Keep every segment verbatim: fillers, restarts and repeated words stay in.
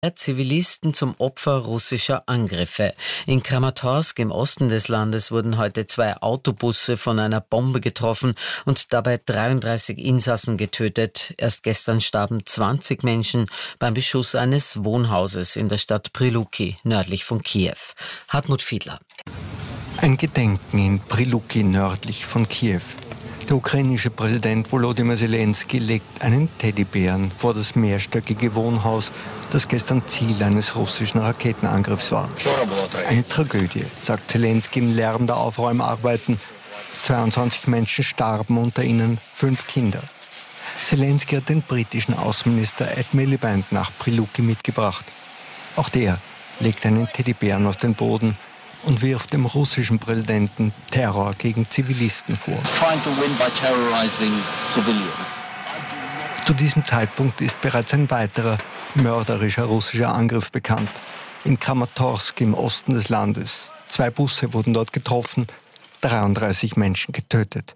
Zivilisten zum Opfer russischer Angriffe. In Kramatorsk im Osten des Landes wurden heute zwei Autobusse von einer Bombe getroffen und dabei dreiunddreißig Insassen getötet. Erst gestern starben zwanzig Menschen beim Beschuss eines Wohnhauses in der Stadt Pryluky, nördlich von Kiew. Hartmut Fiedler. Ein Gedenken in Pryluky nördlich von Kiew. Der ukrainische Präsident Volodymyr Zelensky legt einen Teddybären vor das mehrstöckige Wohnhaus, das gestern Ziel eines russischen Raketenangriffs war. Eine Tragödie, sagt Zelensky im Lärm der Aufräumarbeiten. zweiundzwanzig Menschen starben, unter ihnen fünf Kinder. Zelensky hat den britischen Außenminister Ed Miliband nach Pryluky mitgebracht. Auch der legt einen Teddybären auf den Boden und wirft dem russischen Präsidenten Terror gegen Zivilisten vor. Zu diesem Zeitpunkt ist bereits ein weiterer mörderischer russischer Angriff bekannt. In Kramatorsk im Osten des Landes. Zwei Busse wurden dort getroffen, dreiunddreißig Menschen getötet.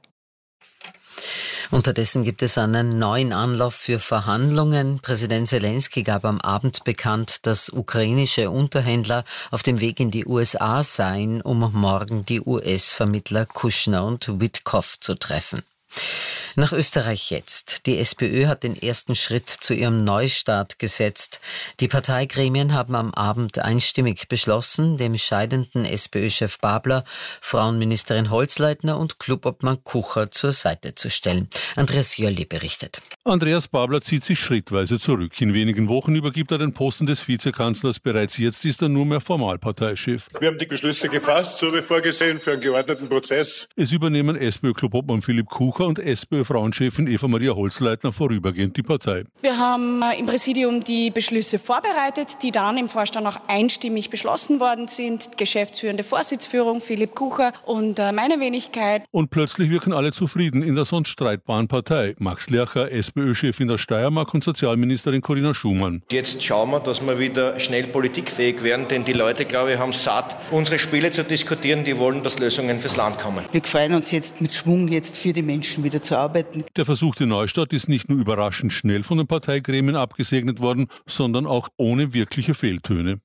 Unterdessen gibt es einen neuen Anlauf für Verhandlungen. Präsident Zelensky gab am Abend bekannt, dass ukrainische Unterhändler auf dem Weg in die U S A seien, um morgen die U S-Vermittler Kushner und Witkow zu treffen. Nach Österreich jetzt. Die SPÖ hat den ersten Schritt zu ihrem Neustart gesetzt. Die Parteigremien haben am Abend einstimmig beschlossen, dem scheidenden SPÖ-Chef Babler, Frauenministerin Holzleitner und Clubobmann Kucher zur Seite zu stellen. Andreas Jölli berichtet. Andreas Babler zieht sich schrittweise zurück. In wenigen Wochen übergibt er den Posten des Vizekanzlers. Bereits jetzt ist er nur mehr Formalparteichef. Wir haben die Beschlüsse gefasst, so wie vorgesehen, für einen geordneten Prozess. Es übernehmen SPÖ-Clubobmann Philipp Kucher und SPÖ-Frauenchefin Eva-Maria Holzleitner vorübergehend die Partei. Wir haben im Präsidium die Beschlüsse vorbereitet, die dann im Vorstand auch einstimmig beschlossen worden sind. Geschäftsführende Vorsitzführung Philipp Kucher und meine Wenigkeit. Und plötzlich wirken alle zufrieden in der sonst streitbaren Partei. Max Lercher, SPÖ-Chef in der Steiermark und Sozialministerin Corinna Schumann. Jetzt schauen wir, dass wir wieder schnell politikfähig werden, denn die Leute, glaube ich, haben satt, unsere Spiele zu diskutieren. Die wollen, dass Lösungen fürs Land kommen. Wir freuen uns jetzt mit Schwung, jetzt für die Menschen wieder zu arbeiten. Der versuchte Neustart ist nicht nur überraschend schnell von den Parteigremien abgesegnet worden, sondern auch ohne wirkliche Fehltöne.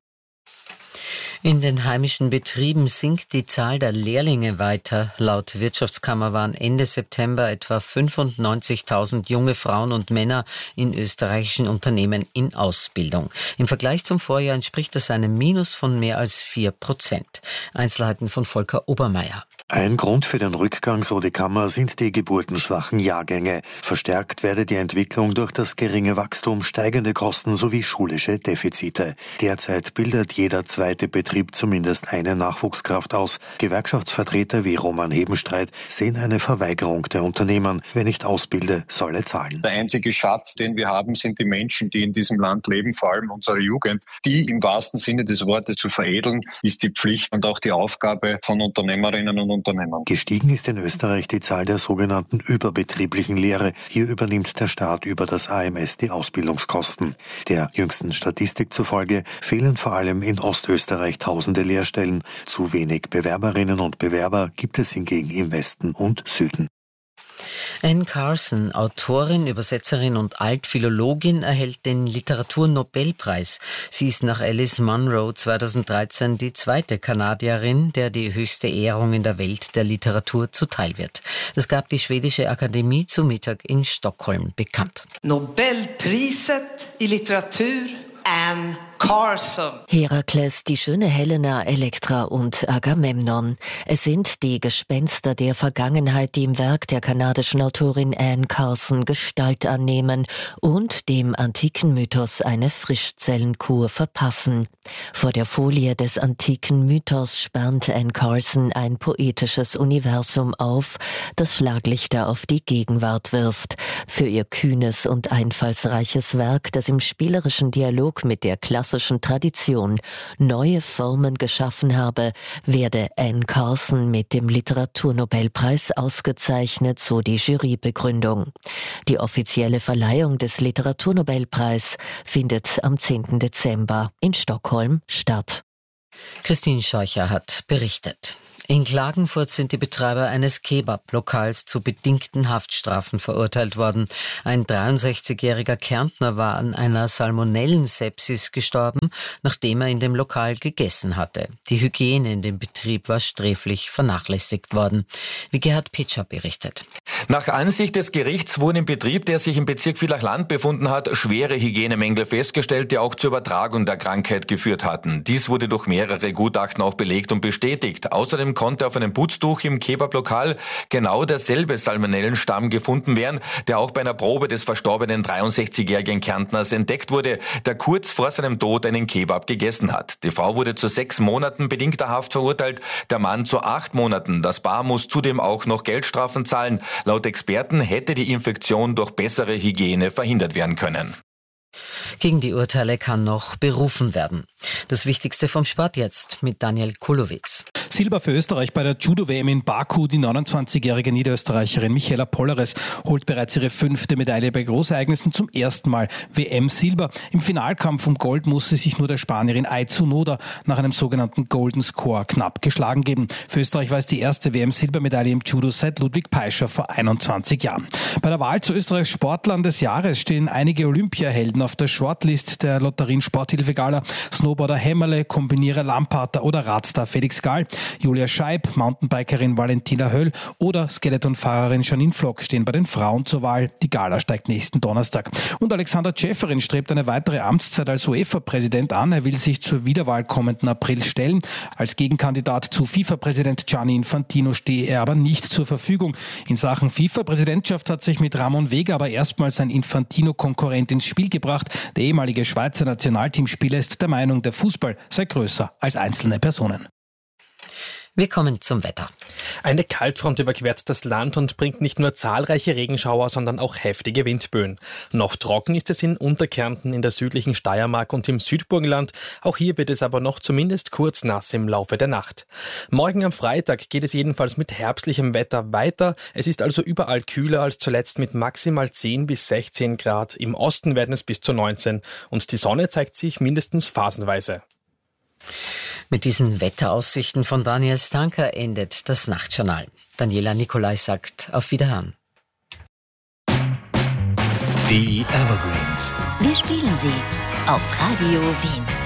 In den heimischen Betrieben sinkt die Zahl der Lehrlinge weiter. Laut Wirtschaftskammer waren Ende September etwa fünfundneunzigtausend junge Frauen und Männer in österreichischen Unternehmen in Ausbildung. Im Vergleich zum Vorjahr entspricht das einem Minus von mehr als vier Prozent. Einzelheiten von Volker Obermeier. Ein Grund für den Rückgang, so die Kammer, sind die geburtenschwachen Jahrgänge. Verstärkt werde die Entwicklung durch das geringe Wachstum, steigende Kosten sowie schulische Defizite. Derzeit bildet jeder zweite Betrieb zumindest eine Nachwuchskraft aus. Gewerkschaftsvertreter wie Roman Hebenstreit sehen eine Verweigerung der Unternehmen. Wer nicht ausbilde, solle zahlen. Der einzige Schatz, den wir haben, sind die Menschen, die in diesem Land leben, vor allem unsere Jugend. Die im wahrsten Sinne des Wortes zu veredeln, ist die Pflicht und auch die Aufgabe von Unternehmerinnen und Unternehmen. Gestiegen ist in Österreich die Zahl der sogenannten überbetrieblichen Lehre. Hier übernimmt der Staat über das A M S die Ausbildungskosten. Der jüngsten Statistik zufolge fehlen vor allem in Ostösterreich tausende Lehrstellen. Zu wenig Bewerberinnen und Bewerber gibt es hingegen im Westen und Süden. Anne Carson, Autorin, Übersetzerin und Altphilologin, erhält den Literaturnobelpreis. Sie ist nach Alice Munro zweitausenddreizehn die zweite Kanadierin, der die höchste Ehrung in der Welt der Literatur zuteil wird. Das gab die schwedische Akademie zu Mittag in Stockholm bekannt. Nobelpriset i Literatur, Anne Carson. Herakles, die schöne Helena, Elektra und Agamemnon. Es sind die Gespenster der Vergangenheit, die im Werk der kanadischen Autorin Anne Carson Gestalt annehmen und dem antiken Mythos eine Frischzellenkur verpassen. Vor der Folie des antiken Mythos spannt Anne Carson ein poetisches Universum auf, das Schlaglichter auf die Gegenwart wirft. Für ihr kühnes und einfallsreiches Werk, das im spielerischen Dialog mit der klassischen Tradition neue Formen geschaffen habe, werde Anne Carson mit dem Literaturnobelpreis ausgezeichnet, so die Jurybegründung. Die offizielle Verleihung des Literaturnobelpreis findet am zehnten Dezember in Stockholm statt. Christine Scheucher hat berichtet. In Klagenfurt sind die Betreiber eines Kebab-Lokals zu bedingten Haftstrafen verurteilt worden. Ein dreiundsechzigjähriger Kärntner war an einer Salmonellensepsis gestorben, nachdem er in dem Lokal gegessen hatte. Die Hygiene in dem Betrieb war sträflich vernachlässigt worden. Wie Gerhard Pitscher berichtet. Nach Ansicht des Gerichts wurden im Betrieb, der sich im Bezirk Villach-Land befunden hat, schwere Hygienemängel festgestellt, die auch zur Übertragung der Krankheit geführt hatten. Dies wurde durch mehrere Gutachten auch belegt und bestätigt. Außerdem konnte auf einem Putztuch im Kebab-Lokal genau derselbe Salmonellenstamm gefunden werden, der auch bei einer Probe des verstorbenen dreiundsechzigjährigen Kärntners entdeckt wurde, der kurz vor seinem Tod einen Kebab gegessen hat. Die Frau wurde zu sechs Monaten bedingter Haft verurteilt, der Mann zu acht Monaten. Das Paar muss zudem auch noch Geldstrafen zahlen. Laut Experten hätte die Infektion durch bessere Hygiene verhindert werden können. Gegen die Urteile kann noch berufen werden. Das Wichtigste vom Sport jetzt mit Daniel Kulowitz. Silber für Österreich bei der Judo-W M in Baku. Die neunundzwanzigjährige Niederösterreicherin Michaela Polleres holt bereits ihre fünfte Medaille bei Großereignissen, zum ersten Mal W M-Silber. Im Finalkampf um Gold muss sie sich nur der Spanierin Ai Tsunoda nach einem sogenannten Golden Score knapp geschlagen geben. Für Österreich war es die erste W M-Silbermedaille im Judo seit Ludwig Peischer vor einundzwanzig Jahren. Bei der Wahl zu Österreichs Sportlern des Jahres stehen einige Olympiahelden auf der Shortlist der Lotterien Sporthilfe-Gala. Snowboarder Hämmerle, Kombinierer Lamparter oder Radstar Felix Gall. Julia Scheib, Mountainbikerin Valentina Höll oder Skeletonfahrerin Janine Flock stehen bei den Frauen zur Wahl. Die Gala steigt nächsten Donnerstag. Und Alexander Ceferin strebt eine weitere Amtszeit als UEFA-Präsident an. Er will sich zur Wiederwahl kommenden April stellen. Als Gegenkandidat zu FIFA-Präsident Gianni Infantino stehe er aber nicht zur Verfügung. In Sachen FIFA-Präsidentschaft hat sich mit Ramon Vega aber erstmals ein Infantino-Konkurrent ins Spiel gebracht. Der ehemalige Schweizer Nationalteamspieler ist der Meinung, der Fußball sei größer als einzelne Personen. Wir kommen zum Wetter. Eine Kaltfront überquert das Land und bringt nicht nur zahlreiche Regenschauer, sondern auch heftige Windböen. Noch trocken ist es in Unterkärnten, in der südlichen Steiermark und im Südburgenland. Auch hier wird es aber noch zumindest kurz nass im Laufe der Nacht. Morgen am Freitag geht es jedenfalls mit herbstlichem Wetter weiter. Es ist also überall kühler als zuletzt mit maximal zehn bis sechzehn Grad. Im Osten werden es bis zu neunzehn. Und die Sonne zeigt sich mindestens phasenweise. Mit diesen Wetteraussichten von Daniel Stanker endet das Nachtjournal. Daniela Nicolai sagt auf Wiederhören. Die Evergreens. Wir spielen sie auf Radio Wien.